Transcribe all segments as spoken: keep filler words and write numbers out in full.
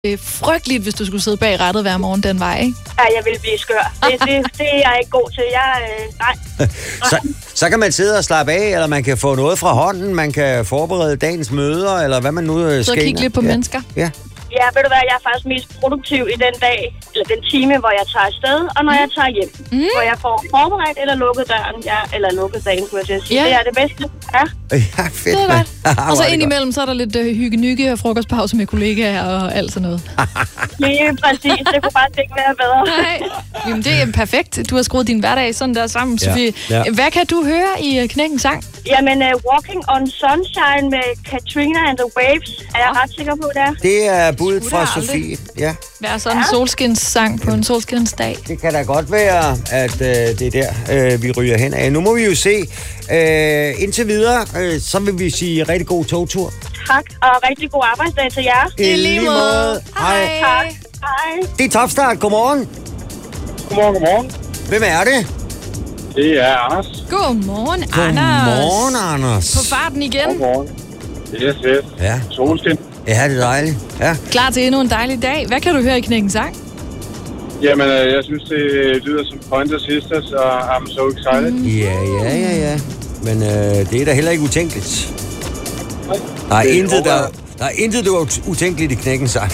Det er frygteligt, hvis du skulle sidde bag rattet hver morgen den vej, ikke? Ja, jeg vil blive skør. Det, det, det er jeg ikke god til. Jeg, øh, nej. så, så kan man sidde og slappe af, eller man kan få noget fra hånden, man kan forberede dagens møder, eller hvad man nu skal. Så kigge lidt på ja. mennesker. Ja. Ja, ved du hvad, jeg er faktisk mest produktiv i den dag, eller den time, hvor jeg tager afsted, og når mm. jeg tager hjem. Mm. Hvor jeg får forberedt eller lukket døren, ja, eller lukket dagen, skulle jeg til at sige. Ja. Det er det bedste, ja. Ja, fedt. Det er godt. Og så indimellem, så er der lidt uh, hygge-nygge og frokostpause med kollegaer og alt sådan noget. Lige præcis, det kunne bare ikke være bedre. Nej, jamen det er perfekt. Du har skruet din hverdag sådan der sammen, ja. Sofie. Ja. Hvad kan du høre i uh, Knækkens Sang? Jamen, uh, Walking on Sunshine med Katrina and the Waves, er jeg ret sikker på, det er. Det er budet fra Sofie. Ja. Vær sådan en ja. solskinssang på en solskinsdag. Det kan da godt være, at øh, det er der, øh, vi ryger hen af. Nu må vi jo se. Øh, indtil videre, øh, så vil vi sige rigtig god togtur. Tak, og rigtig god arbejdsdag til jer. I lige måde. Hej. Tak. Hej. Det er Topstart. Godmorgen. Godmorgen, godmorgen. Hvem er det? Det er Anders. Godmorgen, Anders. Godmorgen, Anders. På farten igen. Godmorgen. Yes, yes. Ja. Solskin. Ja, det er dejligt. Ja. Klar til endnu en dejlig dag. Hvad kan du høre i Knækkens Sang? Jamen, jeg synes, det lyder som Pointer Sisters, og I'm so excited. Mm. Ja, ja, ja, ja. Men øh, det er da heller ikke utænkeligt. Der er, intet, der, der er intet, der er utænkeligt i Knækkens Sang.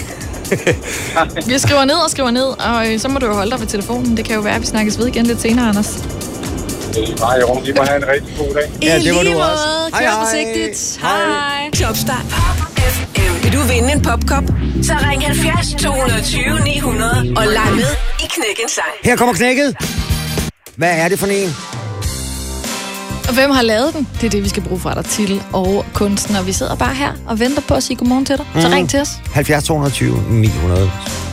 Vi skriver ned og skriver ned, og øh, så må du jo holde dig ved telefonen. Det kan jo være, at vi snakkes ved igen lidt senere, Anders. Det er bare i orden. De må have en rigtig god dag. Ja, det var du også. Kør hej, forsigtigt. Hej. hej. Topstart. F M. Vil du vinde en popkop? Så ring halvfjerds to tyve ni hundrede og leg med i Knækkens Sang. Her kommer knækket. Hvad er det for en? Og hvem har lavet den? Det er det, vi skal bruge fra dig til og kunstner. Vi sidder bare her og venter på at sige godmorgen til dig. Så mm. ring til os. halvfjerds to tyve ni hundrede.